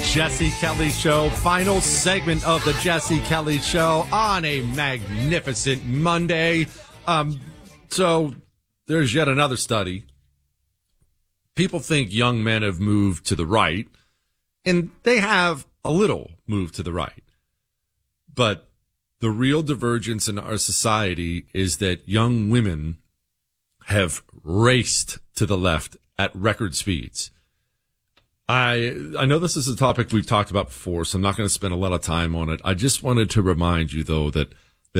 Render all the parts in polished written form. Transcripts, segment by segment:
Jesse Kelly Show. Final segment of the Jesse Kelly Show on a magnificent Monday. So there's yet another study. People think young men have moved to the right, and they have a little moved to the right. But the real divergence in our society is that young women have raced to the left at record speeds. I know this is a topic we've talked about before, so I'm not going to spend a lot of time on it. I just wanted to remind you, though, that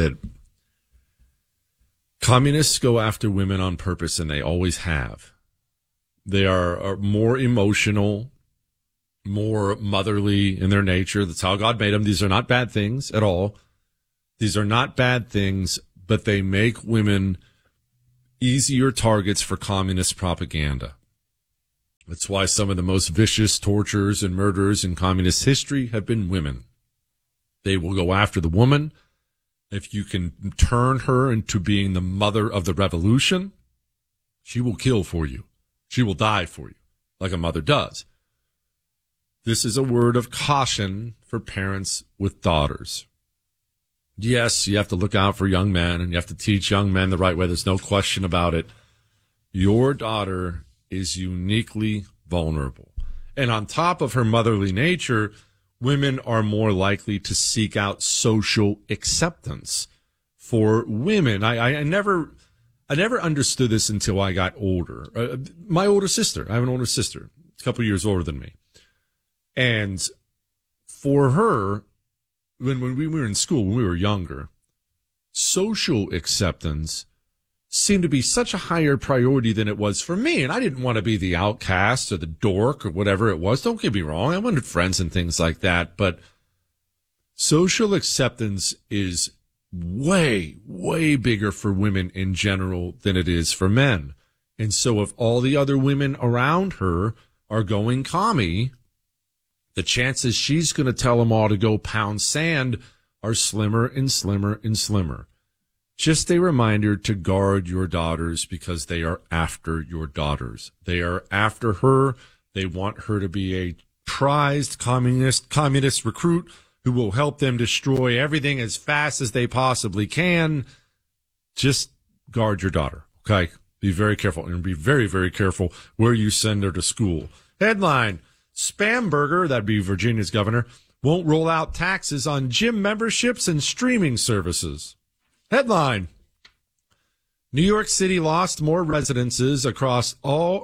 communists go after women on purpose, and they always have. They are more emotional, more motherly in their nature. That's how God made them. These are not bad things at all. These are not bad things, but they make women easier targets for communist propaganda. That's why some of the most vicious tortures and murders in communist history have been women. They will go after the woman. If you can turn her into being the mother of the revolution, she will kill for you. She will die for you, like a mother does. This is a word of caution for parents with daughters. Yes, you have to look out for young men, and you have to teach young men the right way. There's no question about it. Your daughter is uniquely vulnerable. And on top of her motherly nature, women are more likely to seek out social acceptance. For women, I never understood this until I got older. My older sister, I have an older sister, a couple years older than me. And for her, when we were in school, when we were younger, social acceptance seemed to be such a higher priority than it was for me. And I didn't want to be the outcast or the dork or whatever it was. Don't get me wrong. I wanted friends and things like that. But social acceptance is way, way bigger for women in general than it is for men. And so if all the other women around her are going commie, the chances she's going to tell them all to go pound sand are slimmer and slimmer and slimmer. Just a reminder to guard your daughters, because they are after your daughters. They are after her. They want her to be a prized communist recruit who will help them destroy everything as fast as they possibly can. Just guard your daughter, okay? Be very careful, and be very, very careful where you send her to school. Headline, Spamberger, that'd be Virginia's governor, won't roll out taxes on gym memberships and streaming services. Headline, New York City lost more residents across all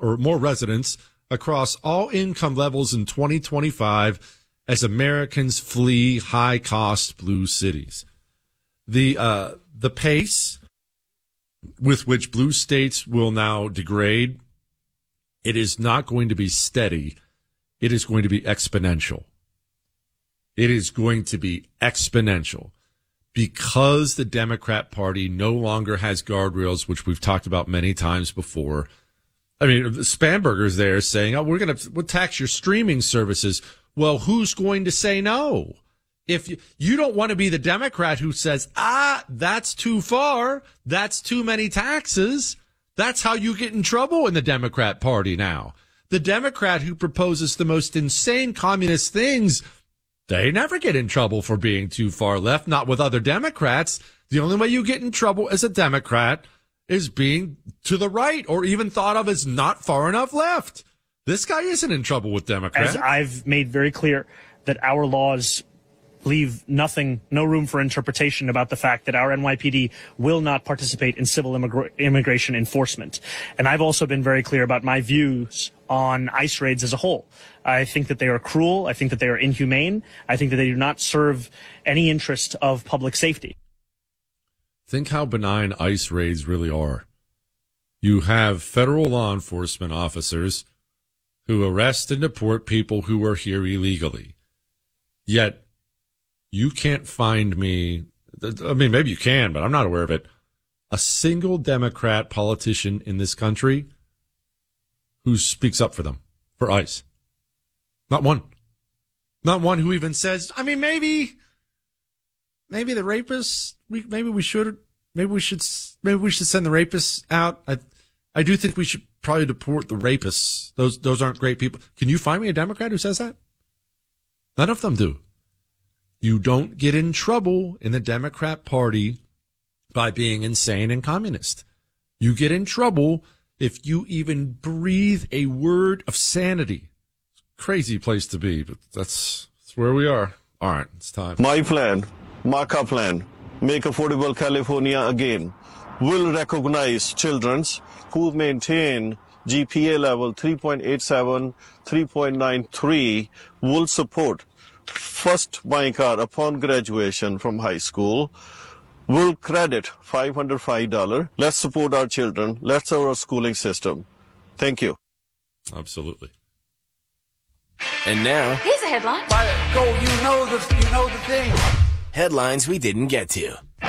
income levels in 2025 as Americans flee high-cost blue cities. The pace with which blue states will now degrade, it is not going to be steady. It is going to be exponential. It is going to be exponential. Because the Democrat Party no longer has guardrails, which we've talked about many times before. I mean, Spamberger's there saying, we'll tax your streaming services. Well, who's going to say no? If you don't want to be the Democrat who says, that's too far, that's too many taxes. That's how you get in trouble in the Democrat Party now. The Democrat who proposes the most insane communist things, they never get in trouble for being too far left, not with other Democrats. The only way you get in trouble as a Democrat is being to the right, or even thought of as not far enough left. This guy isn't in trouble with Democrats. As I've made very clear that our laws leave no room for interpretation about the fact that our NYPD will not participate in civil immigration enforcement. And I've also been very clear about my views on ICE raids as a whole. I think that they are cruel. I think that they are inhumane. I think that they do not serve any interest of public safety. Think how benign ICE raids really are. You have federal law enforcement officers who arrest and deport people who are here illegally. Yet, you can't find me, I mean, maybe you can, but I'm not aware of it, a single Democrat politician in this country who speaks up for them, for ICE. Not one. Not one who even says, I mean, maybe the rapists, maybe we should send the rapists out. I do think we should probably deport the rapists. Those aren't great people. Can you find me a Democrat who says that? None of them do. You don't get in trouble in the Democrat Party by being insane and communist. You get in trouble if you even breathe a word of sanity. Crazy place to be, but that's where we are. All right, it's time. My plan, Marka plan, Make Affordable California Again, will recognize children who maintain GPA level 3.87, 3.93, will support first buying car upon graduation from high school, will credit $505. Let's support our children. Let's our schooling system. Thank you. Absolutely. And now, Here's a headline. Go, you know the thing. headlines we didn't get to.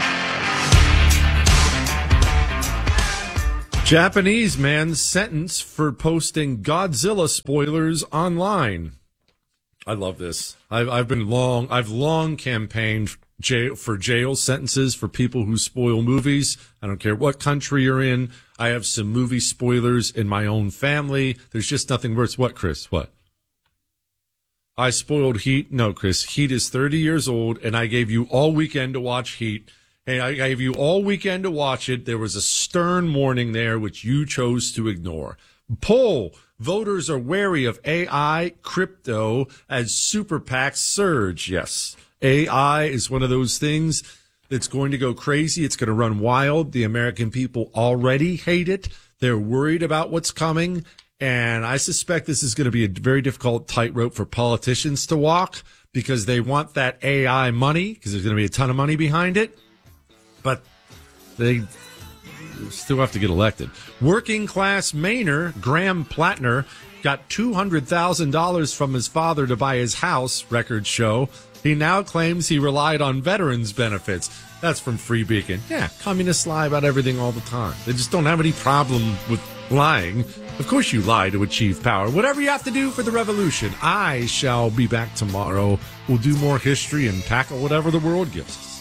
Japanese man sentenced for posting Godzilla spoilers online. I love this. I've long campaigned for jail sentences for people who spoil movies. I don't care what country you're in. I have some movie spoilers in my own family. There's just nothing worse. What, Chris? What? I spoiled Heat. No, Chris. Heat is 30 years old, and I gave you all weekend to watch Heat. Hey, I gave you all weekend to watch it. There was a stern warning there, which you chose to ignore. Poll. Voters are wary of AI, crypto, as super PACs surge. Yes, AI is one of those things that's going to go crazy. It's going to run wild. The American people already hate it. They're worried about what's coming. And I suspect this is going to be a very difficult tightrope for politicians to walk because they want that AI money because there's going to be a ton of money behind it. But they still have to get elected. Working class Mainer, Graham Plattner, got $200,000 from his father to buy his house, records show. He now claims he relied on veterans' benefits. That's from Free Beacon. Yeah, communists lie about everything all the time. They just don't have any problem with lying. Of course you lie to achieve power. Whatever you have to do for the revolution. I shall be back tomorrow. We'll do more history and tackle whatever the world gives us.